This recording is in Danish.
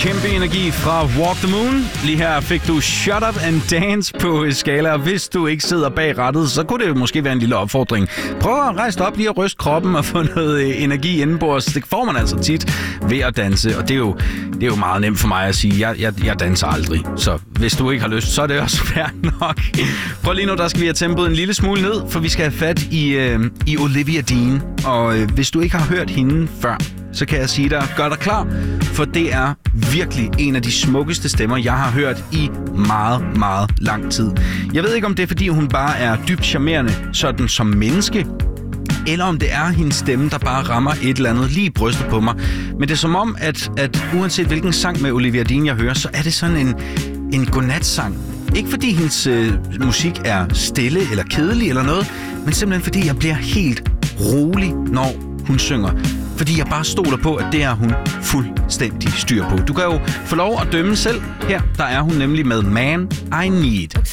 Kæmpe energi fra Walk the Moon. Lige her fik du Shut Up and Dance på skala. Hvis du ikke sidder bag rattet, så kunne det måske være en lille opfordring. Prøv at rejse op lige og ryste kroppen og få noget energi indenbords. Det får man altså tit ved at danse. Og det er jo meget nemt for mig at sige. Jeg danser aldrig. Så hvis du ikke har lyst, så er det også fair nok. Prøv lige nu, der skal vi have tempoet en lille smule ned, for vi skal have fat i Olivia Dean. Og hvis du ikke har hørt hende før, så kan jeg sige dig, gør dig klar, for det er virkelig en af de smukkeste stemmer, jeg har hørt i meget, meget lang tid. Jeg ved ikke, om det er, fordi hun bare er dybt charmerende, sådan som menneske, eller om det er hendes stemme, der bare rammer et eller andet lige i brystet på mig. Men det er som om, at uanset hvilken sang med Olivia Dean jeg hører, så er det sådan en godnatsang. Ikke fordi hendes musik er stille eller kedelig eller noget, men simpelthen fordi jeg bliver helt rolig, når hun synger. Fordi jeg bare stoler på, at det er hun fuldstændig styr på. Du kan jo få lov at dømme selv. Her der er hun nemlig med Man I Need.